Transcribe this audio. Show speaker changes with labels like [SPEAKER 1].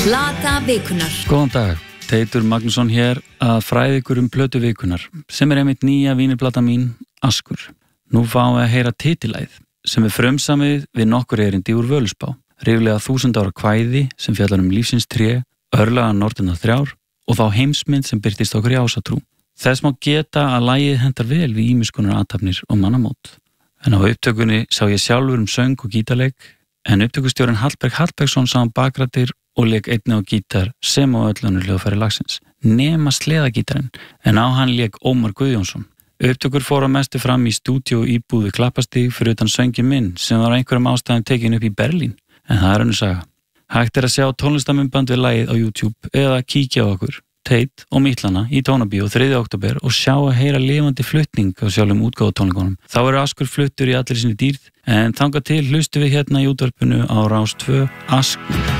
[SPEAKER 1] Plata vikunnar.
[SPEAKER 2] Góðan dag, Teitur Magnússon hér að fræða ykkur plötu vikunnar sem einmitt nýja vínilplata mín, Askur. Nú fáum við að heyra titilæð sem við frumsamið við nokkur erindi úr Völuspá. Ríflega 1000 ára kvæði sem fjallar lífsins tré, örlaga nornirnar 3 og þá heimsmynd sem birtist okkur í ásatrú. Þess má geta að lagið hentar vel við ýmiskonar athafnir og mannamót. En á upptökunni sá ég sjálfur söng og gítarleik, en upptökustjórinn Hallberg Hallbergsson sá bakrættir og leik einnig á gítar sem á öllunur hljóðfæri lagsins, nema sleðagítarinn, en á hann leik Ómar Guðjónsson. Upptökur fór að mestu fram í stúdíó íbúð við Klappastíg fyrir utan söngin minn sem var einhverjum ástæðum tekin upp í Berlín, en það önnur saga. Hægt að sjá tónlistarmyndband við lagið á YouTube eða kíkja á okkur, Teit og Mítlana í Tónabíó 3. október og sjá að heyra lifandi flutning á sjálfum útgáfutónleikunum. Þá Askur fluttur í allir sinni dýrð, en þangað til hlustu við hérna í útvarpinu á Rás 2 Askur.